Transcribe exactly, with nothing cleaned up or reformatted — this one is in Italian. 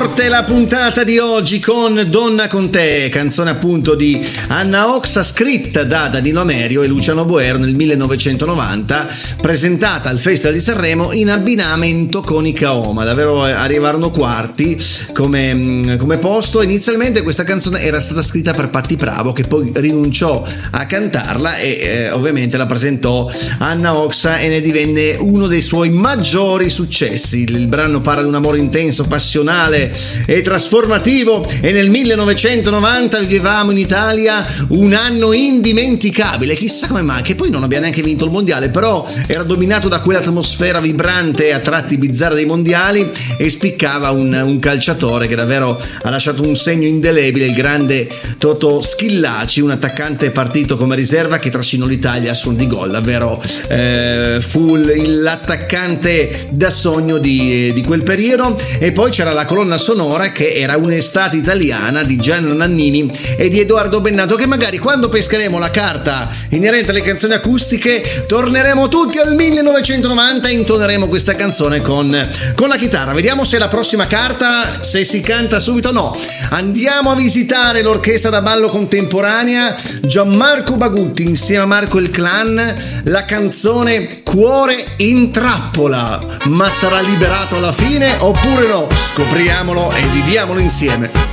forte la puntata di oggi con Donna con te, canzone appunto di Anna Oxa, scritta da Danilo Amerio e Luciano Boero nel millenovecentonovanta, presentata al Festival di Sanremo in abbinamento con i Kaoma. Davvero arrivarono quarti come, come posto. Inizialmente questa canzone era stata scritta per Patti Bravo, che poi rinunciò a cantarla e eh, ovviamente la presentò Anna Oxa e ne divenne uno dei suoi maggiori successi. Il brano parla di un amore intenso, passionale e trasformativo, e nel millenovecentonovanta vivevamo in Italia un anno indimenticabile, chissà come mai, che poi non abbia neanche vinto il mondiale, però era dominato da quell'atmosfera vibrante e a tratti bizzarra dei mondiali, e spiccava un, un calciatore che davvero ha lasciato un segno indelebile, il grande Totò Schillaci, un attaccante partito come riserva che trascinò l'Italia a suon di gol. Davvero eh, fu l'attaccante da sogno di, di quel periodo. E poi c'era la colonna sonora che era Un'estate italiana di Gianni Nannini e di Edoardo Bennato, che magari quando pescheremo la carta inerente alle canzoni acustiche torneremo tutti al millenovecentonovanta e intoneremo questa canzone con, con la chitarra. Vediamo se la prossima carta, se si canta subito o no. Andiamo a visitare l'orchestra da ballo contemporanea, Gianmarco Bagutti insieme a Marco il Clan, la canzone Cuore in trappola. Ma sarà liberato alla fine oppure no? Scopriamolo e viviamolo insieme.